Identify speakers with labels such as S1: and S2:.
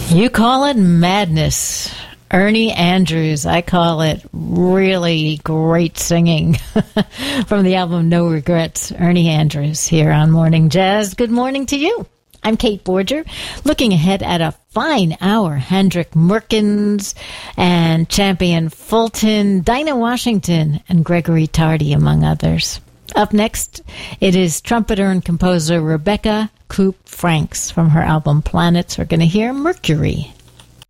S1: You call it madness. Ernie Andrews. I call it really great singing from the album No Regrets. Ernie Andrews here on Morning Jazz. Good morning to you. I'm Kate Borger, looking ahead at a fine hour. Hendrik Merkens and Champion Fulton, Dinah Washington, and Gregory Tardy, among others. Up next, it is trumpeter and composer Rebecca Coop Franks from her album Planets. We're going to hear Mercury.